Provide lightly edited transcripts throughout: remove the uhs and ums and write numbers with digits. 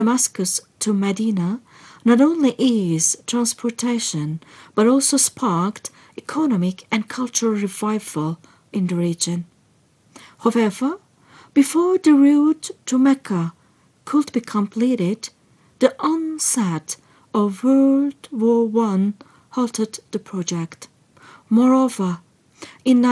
Damascus to Medina not only eased transportation but also sparked economic and cultural revival in the region. However, before the route to Mecca could be completed, the onset of World War I halted the project. Moreover, in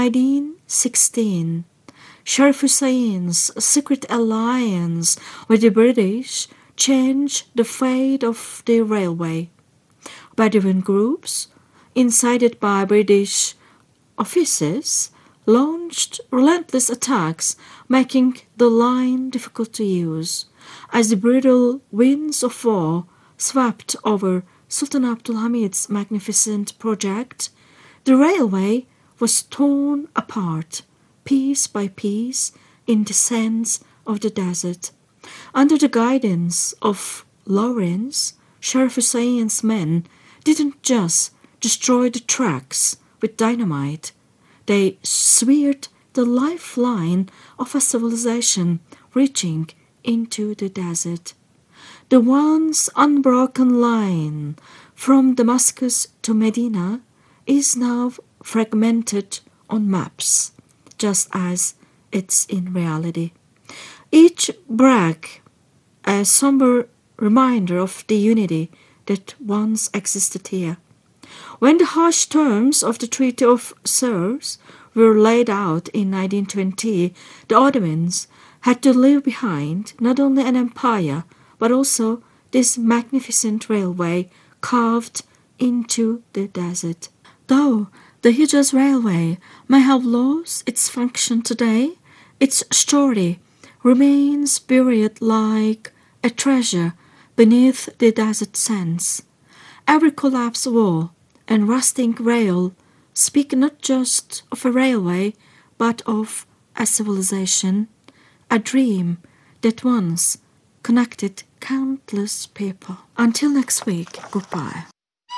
1916, Sharif Hussein's secret alliance with the British changed the fate of the railway. Bedouin groups, incited by British officers, launched relentless attacks, making the line difficult to use. As the brutal winds of war swept over Sultan Abdul Hamid's magnificent project, the railway was torn apart, piece by piece, in the sands of the desert. Under the guidance of Lawrence, Sharif Hussein's men didn't just destroy the tracks with dynamite. They severed the lifeline of a civilization reaching into the desert. The once unbroken line from Damascus to Medina is now fragmented on maps, just as it's in reality. Each break a somber reminder of the unity that once existed here. When the harsh terms of the Treaty of Sèvres were laid out in 1920, the Ottomans had to leave behind not only an empire but also this magnificent railway carved into the desert. Though the Hijaz Railway may have lost its function today, its story remains buried like a treasure beneath the desert sands. Every collapsed wall and rusting rail speak not just of a railway but of a civilization, a dream that once connected countless people. Until next week, goodbye.